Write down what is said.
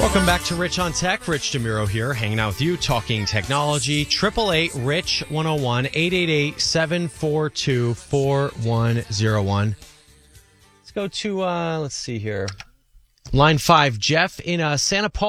Welcome back to Rich on Tech. Rich DeMuro here, hanging out with you, talking technology. 888-RICH-101, 888-742-4101. Let's go to, let's see here. Line 5, Jeff in Santa Paula.